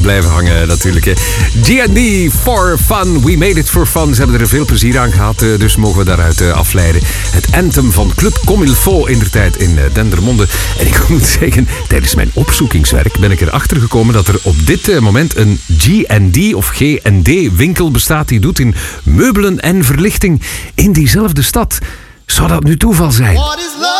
blijven hangen natuurlijk. G&D for fun. We made it for fun. Ze hebben er veel plezier aan gehad, dus mogen we daaruit afleiden. Het anthem van Club Comme il faut indertijd in Dendermonde. En ik moet zeggen, tijdens mijn opzoekingswerk ben ik erachter gekomen dat er op dit moment een G&D of G&D winkel bestaat die doet in meubelen en verlichting in diezelfde stad. Zou dat nu toeval zijn?